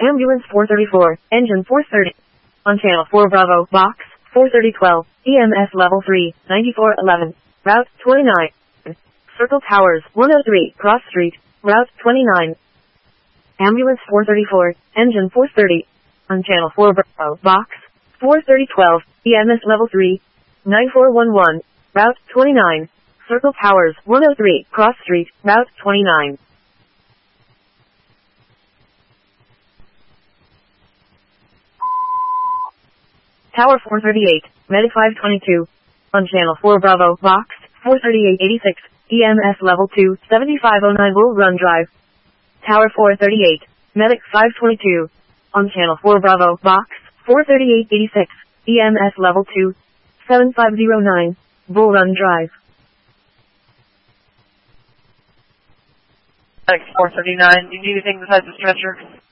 Ambulance 434, engine 430. On channel 4 Bravo, box 43012, EMS level 3, 9411, route 29. Circle Towers 103, Cross Street, route 29. Ambulance 434, engine 430. On channel 4 Bravo, box 43012, EMS level 3, 9411, route 29. Circle Towers 103, Cross Street, route 29. Tower 438, Medic 522. On channel 4 Bravo, box 43886, EMS level 2, 7509 Bull Run Drive. Tower 438, Medic 522. On channel 4 Bravo, box 43886, EMS level 2, 7509 Bull Run Drive. Medic 439, do you need anything besides the stretcher?